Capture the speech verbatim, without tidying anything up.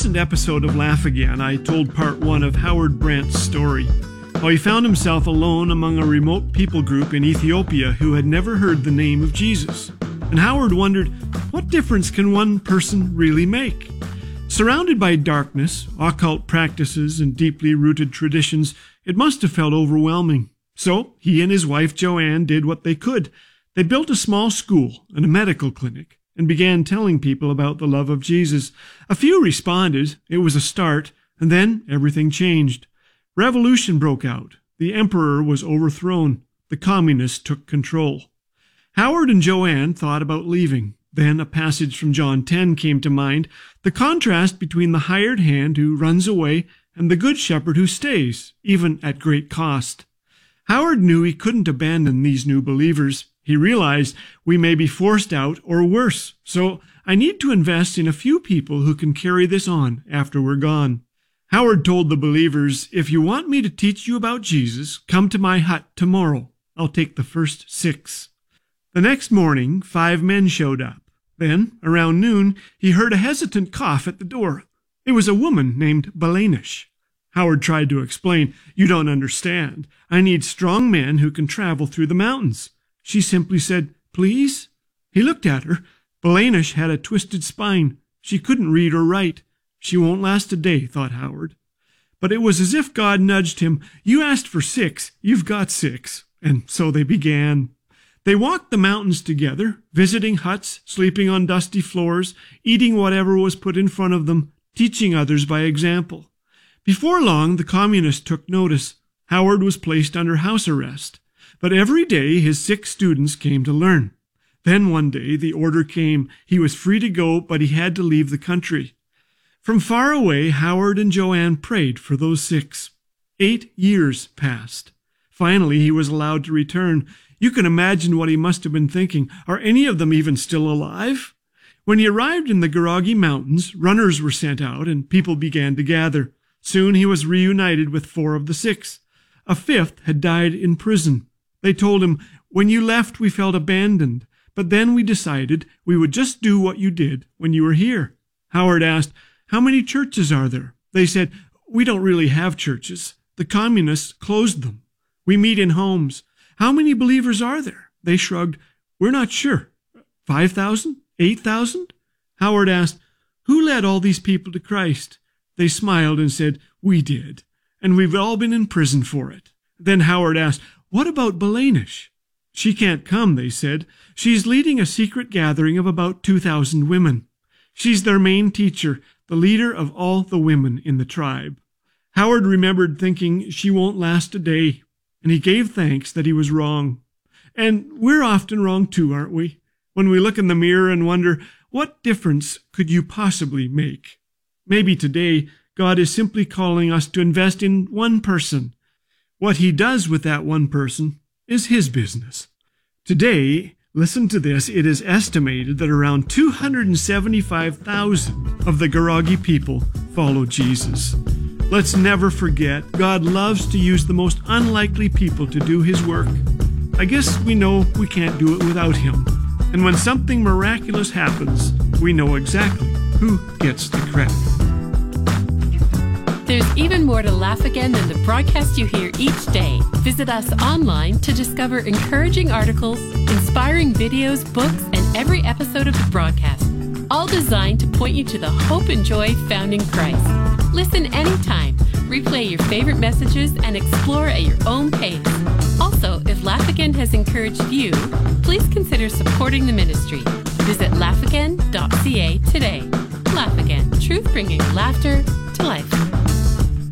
recent episode of Laugh Again, I told part one of Howard Brandt's story, how he found himself alone among a remote people group in Ethiopia who had never heard the name of Jesus. And Howard wondered, what difference can one person really make? Surrounded by darkness, occult practices, and deeply rooted traditions, it must have felt overwhelming. So he and his wife Joanne did what they could. They built a small school and a medical clinic and began telling people about the love of Jesus. A few responded. It was a start, and then everything changed. Revolution broke out. The emperor was overthrown. The communists took control. Howard and Joanne thought about leaving. Then a passage from John ten came to mind, the contrast between the hired hand who runs away and the good shepherd who stays, even at great cost. Howard knew he couldn't abandon these new believers. He realized we may be forced out or worse, so I need to invest in a few people who can carry this on after we're gone. Howard told the believers, if you want me to teach you about Jesus, come to my hut tomorrow. I'll take the first six. The next morning, five men showed up. Then, around noon, he heard a hesitant cough at the door. It was a woman named Balanish. Howard tried to explain, you don't understand. I need strong men who can travel through the mountains. She simply said, please? He looked at her. Balanish had a twisted spine. She couldn't read or write. She won't last a day, thought Howard. But it was as if God nudged him. You asked for six. You've got six. And so they began. They walked the mountains together, visiting huts, sleeping on dusty floors, eating whatever was put in front of them, teaching others by example. Before long, the communists took notice. Howard was placed under house arrest. But every day his six students came to learn. Then one day the order came. He was free to go, but he had to leave the country. From far away, Howard and Joanne prayed for those six. Eight years passed. Finally, he was allowed to return. You can imagine what he must have been thinking. Are any of them even still alive? When he arrived in the Guragi Mountains, runners were sent out and people began to gather. Soon he was reunited with four of the six. A fifth had died in prison. They told him, when you left, we felt abandoned, but then we decided we would just do what you did when you were here. Howard asked, how many churches are there? They said, we don't really have churches. The communists closed them. We meet in homes. How many believers are there? They shrugged. We're not sure. Five thousand? Eight thousand? Howard asked, who led all these people to Christ? They smiled and said, we did, and we've all been in prison for it. Then Howard asked, what about Balanish? She can't come, they said. She's leading a secret gathering of about two thousand women. She's their main teacher, the leader of all the women in the tribe. Howard remembered thinking, she won't last a day. And he gave thanks that he was wrong. And we're often wrong too, aren't we? When we look in the mirror and wonder, what difference could you possibly make? Maybe today, God is simply calling us to invest in one person. What he does with that one person is his business. Today, listen to this, it is estimated that around two hundred seventy-five thousand of the Guragi people follow Jesus. Let's never forget, God loves to use the most unlikely people to do his work. I guess we know we can't do it without him. And when something miraculous happens, we know exactly who gets the credit. There's even more to Laugh Again than the broadcast you hear each day. Visit us online to discover encouraging articles, inspiring videos, books, and every episode of the broadcast, all designed to point you to the hope and joy found in Christ. Listen anytime, replay your favorite messages, and explore at your own pace. Also, if Laugh Again has encouraged you, please consider supporting the ministry. Visit laugh again dot c a today. Laugh Again, truth bringing laughter